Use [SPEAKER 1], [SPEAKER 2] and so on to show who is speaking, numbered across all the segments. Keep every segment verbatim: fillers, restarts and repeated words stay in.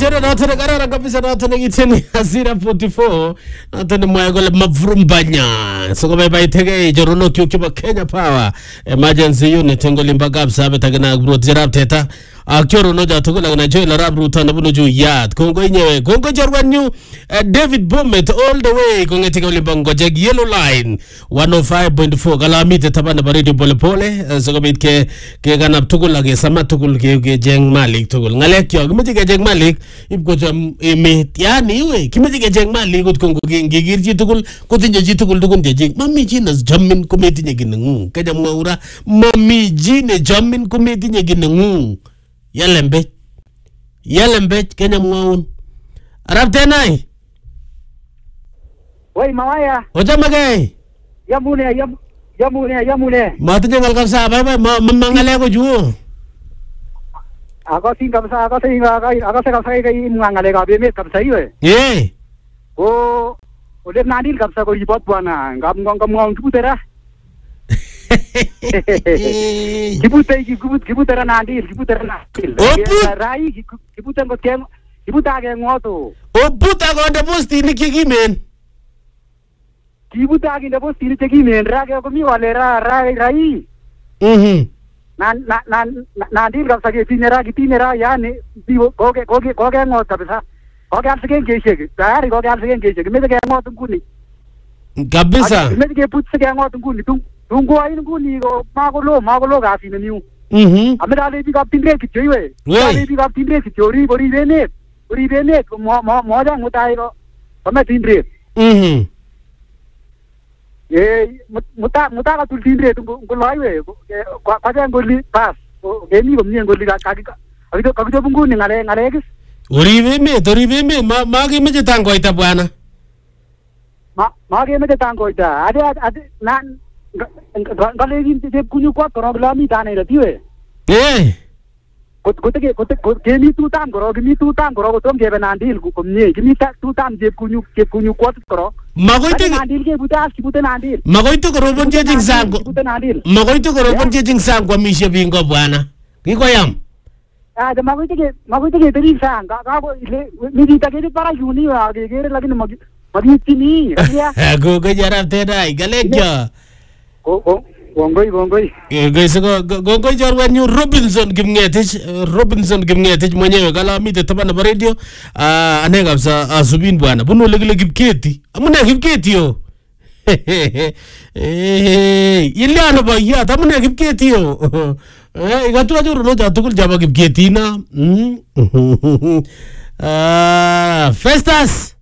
[SPEAKER 1] Chere na tene karara kabisa na tene kiteni Azira forty-four na tene mwago le mavrumbanya soko bye bye tege jorono kyo kyo Kenya Power emergency unit ngoli mbaga sabe tagena bro jerap teta akyoro no jatugo la na joy la rabru tana buno ju yat kongo nyewe kongo jorwanyu David Bomet all the way kongeti ngoli bango jeg yellow line one oh five point four galami te tabana baridi pole pole soko bit ke ke ganap tugul ge sama tugul ke ge jeng malik tugul ngalek yo gimeti ge jeng malik ip ko jam emet yani we kimeti ge jeng malik ko kongo ge girji tugul ko tinje ji tugul tugul je mami jinas jamin kometi nye ginengu kajam ngaura mami jine jamin kometi nye ginengu yalembe yalembe kenya mwaun arab tenai
[SPEAKER 2] Woi mawaya
[SPEAKER 1] ojama gay
[SPEAKER 2] yamune yam yamune yamune
[SPEAKER 1] matinye ngal kabisa bye bye mangale ko juo
[SPEAKER 2] ako sin kabisa ako sin ako sa kabisa kay mangale ka bemet kabisa iwe
[SPEAKER 1] eh
[SPEAKER 2] o ole nadil kabisa ko ibot bwana ngam ngam ngam kibutera kibute kibut kibutera nadil kibutera nadil rai kibuten ko kem kibuta ke ngoto
[SPEAKER 1] o puta ko de posti ni kigimen
[SPEAKER 2] kibuta ke de posti ni kigimen ra ke ko mi wale ra ra rai
[SPEAKER 1] mhm
[SPEAKER 2] na na na nadil kabisa ke tinera ki tinera ya ne ko ke ko ke ko ke ngoto kabisa ko ke alsegen ke dari ko ke alsegen ke me ke ngoto kuni
[SPEAKER 1] kabisa
[SPEAKER 2] me ke putse ke ngoto kuni tung tunggu ayin kuni ko magolo magolo kasi na niu
[SPEAKER 1] mhm
[SPEAKER 2] amira le bi kaptin le kicho iwe le bi kaptin le kicho ri bori bene bori bene mo mo mo jang mutai ko kame tindre
[SPEAKER 1] mhm
[SPEAKER 2] eh muta muta ka tul tindre tunggu ko laiwe ko ka jang goli pas ke ni ko mien goli ka ka ka ka ka bungu ni ngale ngale kis
[SPEAKER 1] ori beme tori beme ma ma ge meje tango ita bwana
[SPEAKER 2] ma ma ge meje tango ita ade ade nan galegi te kunyu kwa problemi tane ratiwe
[SPEAKER 1] eh
[SPEAKER 2] ko ko te ko te ko mi tu tam goro mi tu tam goro ko tom je benandil ko komnie mi ta tu tam je kunyu je kunyu kwa goro
[SPEAKER 1] magoite
[SPEAKER 2] nandil ke buta ki buta nandil
[SPEAKER 1] magoite ko robon je jing sango
[SPEAKER 2] buta nandil
[SPEAKER 1] magoite ko robon je jing sango mi she bingo bwana ngiko yam
[SPEAKER 2] ah de magoite ke magoite ke teri sanga ka ko mi dita ke para yuni wa ge ge lagi magi magi tini ya
[SPEAKER 1] go go jara te dai galekja
[SPEAKER 2] ko ko Gongoi gongoi
[SPEAKER 1] guys go gongoi jorwanyu Robinson Kimngetich Robinson Kimngetich mwenyewe kala mite tabana ba radio ah ane kabisa asubin bwana bunu legele kipketi amune kipketi yo eh iliano ba ya tamune kipketi yo eh igatu ajuru no jatukul jaba kipketi na ah Festus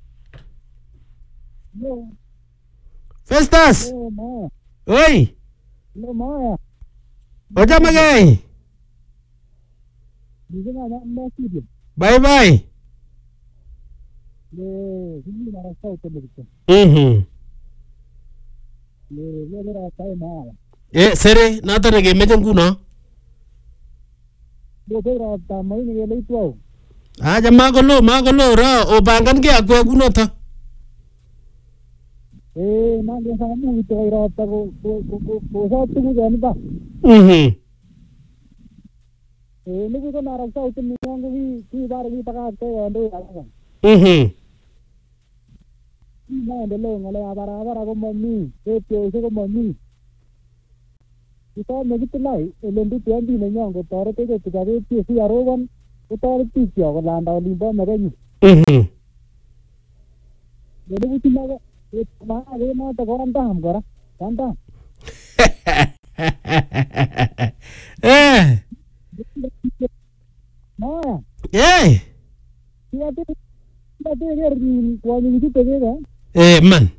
[SPEAKER 1] Festus oi
[SPEAKER 2] no ma
[SPEAKER 1] oja magai bye bye mhm eh sere nata nege mejen kuno aja magolo magolo ra obangan ke akwe kuno ta
[SPEAKER 2] eh nanti sama mu itu ira ta ko ko ko sa tu ko jani ba
[SPEAKER 1] mhm
[SPEAKER 2] eh ni ko na ra sa tu ni ngong vi ki bar vi ta ka te ando ala
[SPEAKER 1] mhm
[SPEAKER 2] ni na de lo ngale abara abara ko mami ke pyo se ko mami ito me gitu lai ele ndu tian di ne nyong ko tore te ke ta ve pi si arogan ko tore ti pyo ko landa limba me ni
[SPEAKER 1] mhm
[SPEAKER 2] de lu ti ma ma ave ma ta goran ta ham gora tanta
[SPEAKER 1] eh
[SPEAKER 2] ma
[SPEAKER 1] eh
[SPEAKER 2] ya te ya te ver ni ko ni tu te ga
[SPEAKER 1] eh man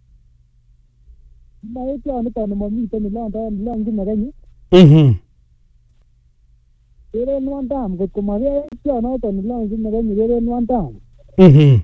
[SPEAKER 2] ma e ta no ta no mi te ni la ta la ngi ma ga ni
[SPEAKER 1] mhm
[SPEAKER 2] ere no ta ham ko ma ve ta no ta ni la ngi ma ga ni ere no ta
[SPEAKER 1] mhm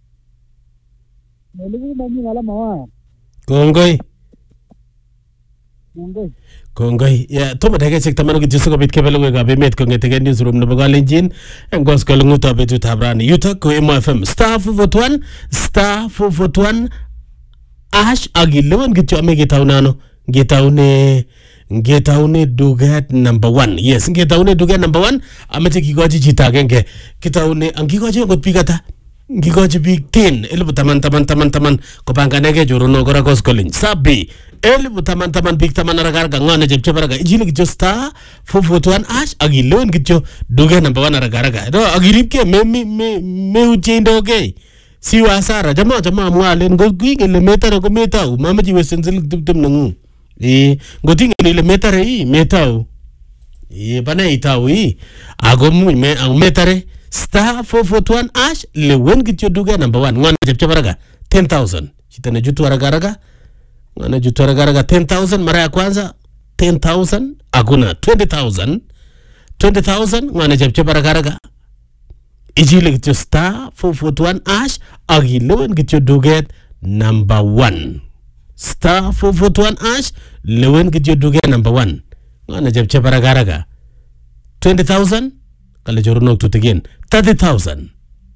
[SPEAKER 2] Nelu mami ngala mawa.
[SPEAKER 1] Kongoi.
[SPEAKER 2] Kongoi.
[SPEAKER 1] Kongoi. Ya, tuma dake sik tamanu ki jisuko bit kebelu ga bemet ko ngete newsroom no bagalinjin. Ngos ko lunguta betu tabrani. Yuta ko M F M star four four one star four four one ash agilewan gitu ame gitaunano. Gitaune ngetaune duget number one. Yes, ngetaune duget number one amache kikochi chito agenge. Kitaune angikochi ngot bikata. Ngikochi bik ten elibu taman taman taman taman kopanganege jorono kora koskoling. Sabi elibu taman taman bik taman aragarga ngone chepcheparaga ijini kityo star four forty-one ash agilon kityo duget number one aragarga. Do agiripke me me me me uchendoge. Si wasara jama jama mwalen go gwingele metare ko metau mama ji wesenzel dibdim nangu e ngotingele metare i metau e bana itau i ago mu me metare star four forty-one ash le wen gityo duga number one ngana chepcheparaga ten thousand chitane jutu aragaraga ngana jutu aragaraga ten thousand mara ya kwanza ten thousand aguna twenty thousand twenty thousand ngana chepcheparaga ijile gityo star four forty-one ash agilewen gityo duget number one star four forty-one ash lewen gityo duget number one ngana chepcheparaga twenty thousand kale jorono tutigin thirty thousand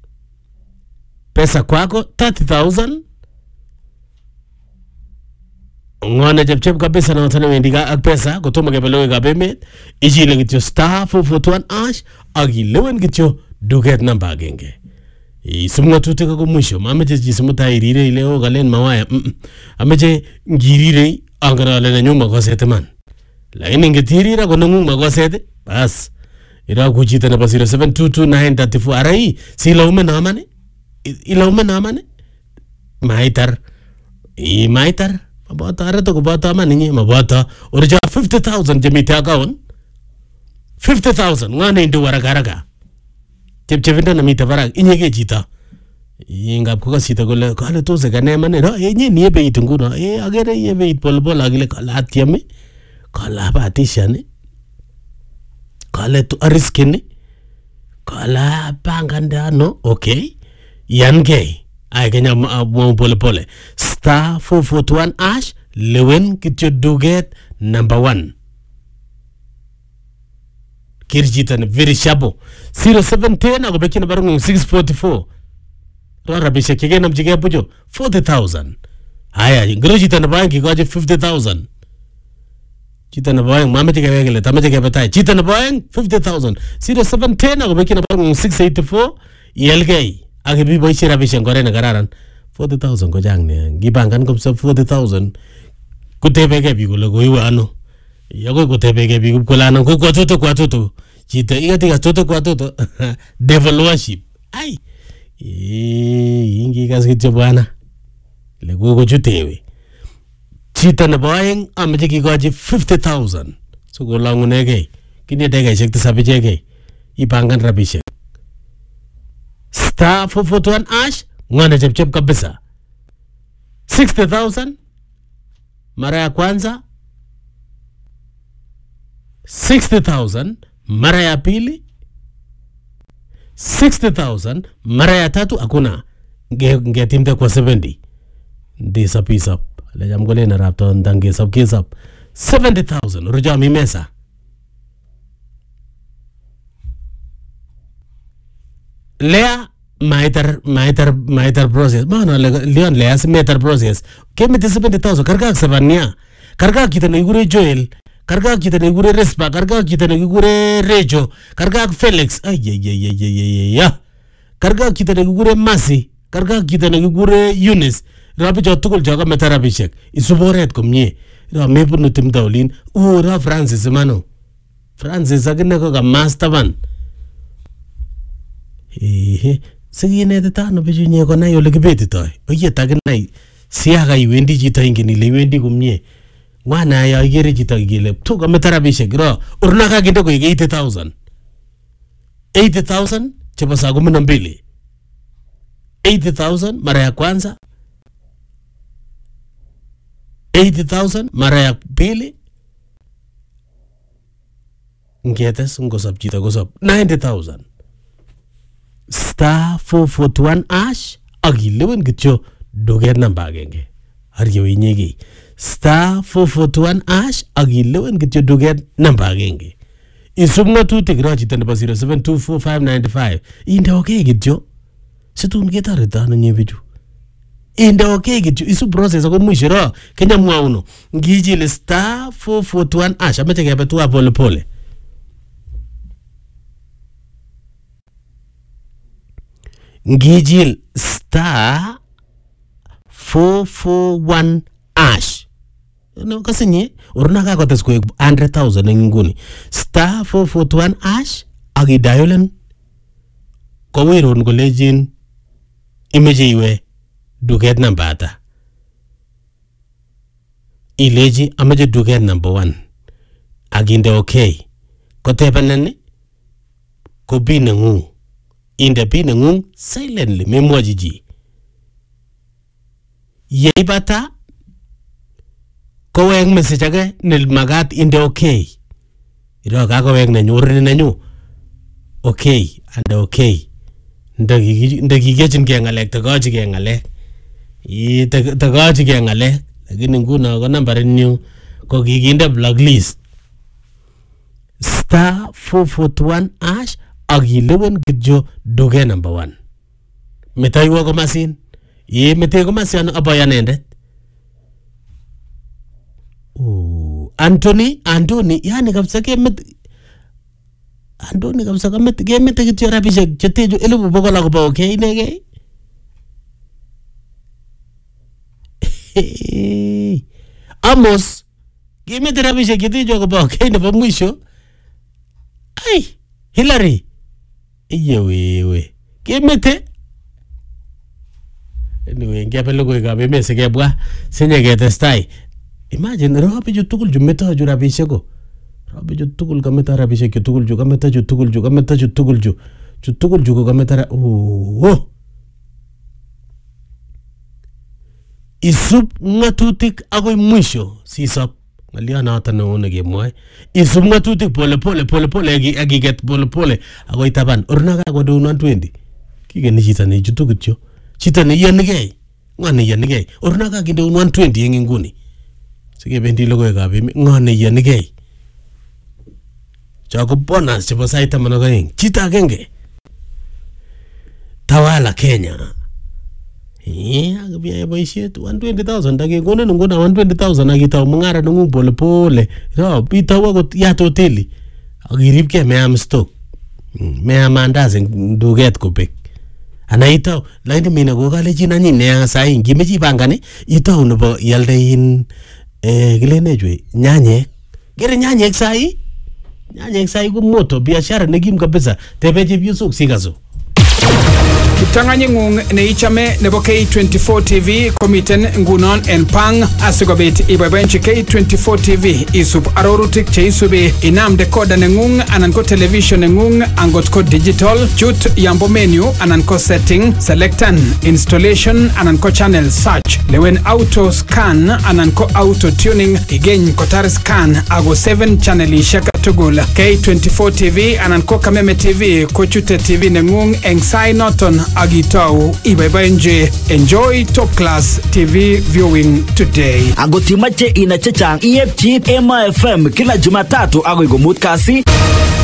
[SPEAKER 1] pesa kwako thirty thousand ngana chepchep kabisa na tana wendiga ak pesa kotoma kebelo gabemet ijile gityo star four forty-one ash agilewen gityo duget number agenge. Isumwa tuteka ko mwisho. Mameche jisimuta irire ileo galen mawaya. Mm -mm. Ameche ngirire angara lena nyuma kwa sete man. Lakini ngetirira kwa nungu kwa sete. Bas. Ira kuchita na pasira seven two two nine three four. Arai. Si ila ume na amane? Ila ume na amane? Maitar. I maitar. Mabata arato kubata amane nye. Mabata. Orija fifty thousand jemite akaon. fifty thousand. Ngane indu waragaraga. Chepchevinda na mita barak inyege chito ingap ko kasita kole kale tose kane mane ro yenye nie beit nguno e agere ye beit polpol agile kala tiame kala batishane kale to ariskene kala pangandano okay yange ay kenya mo polpol star four forty-one ash lewen kityo duget number one kirjitan very shabo zero seven ten ago bekina barungu six forty-four rara bishe kege namjige bujo forty thousand haya grojita na banki goje fifty thousand chita na bayang mama tige wegele tama tige batai chita na bayang fifty thousand zero seven ten ago bekina barungu six eighty-four yelgei age bi boy shira bishe ngore na gararan forty thousand ko jang ne gibangan ko forty thousand kutebege bi gulo go iwano yago kutebege bi kulana ko kwatoto kwatoto chita igati kwatoto kwatoto devil worship ai eh ingi kasityo bwana le gogo chutewe chita na boyeng amaje kigoji fifty thousand so go langunege kini dege shekti sabijege ipangan rabishe star four forty-one ash ngwana chepchep kabisa sixty thousand mara ya kwanza sixty thousand mara ya pili sixty thousand mara ya tatu akuna nge ngetimte kwa seventy ndi sapisa le jamgole na rapto ndange sab kisap seventy thousand ruja mimesa lea maitar maitar maitar process mana leon lea maitar process kemite seventy thousand karga savania karga kitane igure Joel karga kitane igure Respa karga kitane igure Rejo karga Felix ay ay ay ay ay ya karga kitane igure Masi karga kitane igure Eunice rabi jotukul joga metara bishek isuboret komye ra mebu nutim daulin o ra Francis mano Francis agene ko ga master man eh sigine de tano biju nye ko nayo legibeti toy oye tagnai siaga iwendi jita ingini le wendi komye wana ya yere jita gile to ga metara bishek ro urna ka ginde ko eighty thousand eighty thousand chapa sa kumi na mbili eighty thousand mara ya kwanza eighty thousand mara ya pili ngetes ngosap jita gosap ninety thousand star four forty-one ash agilewen gityo doger namba agenge haryo inyegi star four forty-one ash agilewen gityo doger namba agenge isumna tu tigra jita namba zero seven two four five nine five inde okay gityo situn getareta no nyebiju inde okay kityo isu process ako mwisho ro Kenya mwauno ngijile star four forty-one ash amache kebe tuwa pole pole ngijil star four forty-one ash no kasinye uruna ka kotes ko one hundred thousand nguni star four forty-one ash agi dialen ko wirun kolejin imeje iwe duket number ata ileji amaje duket number one aginde okay kotebanen ko binengu inde binengu silently memwajiji yeibata ko weng message age nil magat inde okay iro ka ko weng nenyu nenyu okay and okay ndagi ndagi gejin ke ngalek tagaji ke ngalek i tagaji ke ngalek lakini nguna ko number new ko giginde blacklist star four forty-one ash agilewen gidjo duge number one metaywo ko masin i mete ko masin abayanendet oh Anthony Anthony yani kabisa ke met Andoni kabisa kama game tekityo rabishek chetejo elfu bokol ako ba okay inege Amos game te rabishek chetejo ako ba okay nebo mwisho ai Hillary iye wewe game te anyway ngebe logo gabe mese gebwa senye getestai imagine robi ju tukul ju meta ju rabishek ko Rabi ju tukul kameta rabishek ju tukul ju kameta ju tukul ju kameta ju tukul ju ju tukul ju ko kameta oh oh isub ngatutik akoy mwisho sisop ngalia na ata no nge moy isub ngatutik pole pole pole pole agi agi get pole pole akoy taban orna ka ko do one twenty kigeni chita ne ju tukul ju chita ne yenige ngane yenige orna ka ginde one twenty eng nguni sige bendi logo ga be ngane yenige Chako bonus chebo saita manogaing chita genge tawala Kenya eh agabia boishet one twenty thousand dage ngone ngona one twenty thousand agita mungara nungu pole pole ro pita wago ya hoteli agiribke meam stock meam mandazi duget kopek anaita laini mina go kale china nyi ne sai ngimeji bangane ito nebo yalde in eh gilene jwe nyanye gere nyanye sai nyanye sai ko moto biashara negim kabisa tebeje byusuk sigazo
[SPEAKER 3] Kitanganye ngung ne ichame nebo K twenty-four T V komiten ngunon en pang asigobit ibabenchi K twenty-four T V isub arorutik che isube inam decoder nengung anan ko television nengung angot ko digital chut yambo menu anan ko setting selectan installation anan ko channel search lewen auto scan anan ko auto tuning igeny kotar scan ago seven channel ishaka tugul K twenty-four T V anan ko Kameme T V ko chute T V nengung eng sai noton agitau ibaibenje enjoy top class T V viewing today
[SPEAKER 4] agotimache ina chechang E F G M F M kila Jumatatu ago igomut kasi